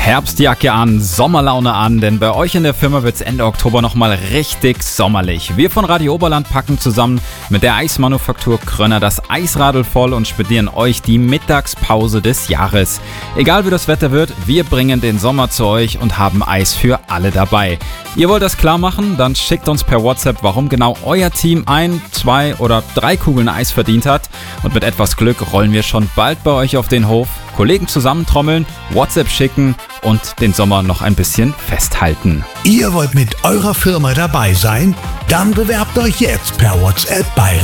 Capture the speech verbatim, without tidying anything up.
Herbstjacke an, Sommerlaune an, denn bei euch in der Firma wird's Ende Oktober nochmal richtig sommerlich. Wir von Radio Oberland packen zusammen mit der Eismanufaktur Krönner das Eisradl voll und spedieren euch die Mittagspause des Jahres. Egal wie das Wetter wird, wir bringen den Sommer zu euch und haben Eis für alle dabei. Ihr wollt das klar machen? Dann schickt uns per WhatsApp, warum genau euer Team ein, zwei oder drei Kugeln Eis verdient hat. Und mit etwas Glück rollen wir schon bald bei euch auf den Hof, Kollegen zusammentrommeln, WhatsApp schicken und den Sommer noch ein bisschen festhalten. Ihr wollt mit eurer Firma dabei sein? Dann bewerbt euch jetzt per WhatsApp bei